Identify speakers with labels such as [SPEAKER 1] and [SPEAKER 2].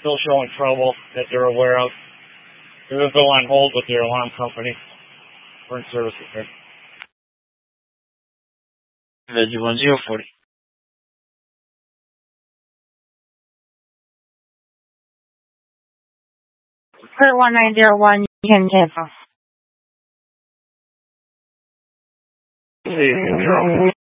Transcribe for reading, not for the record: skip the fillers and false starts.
[SPEAKER 1] still showing trouble that they're aware of. They're still on hold with their alarm company for in-service repair.
[SPEAKER 2] Veggie 1040.
[SPEAKER 3] Kurt 1901, you can cancel.
[SPEAKER 1] Hey,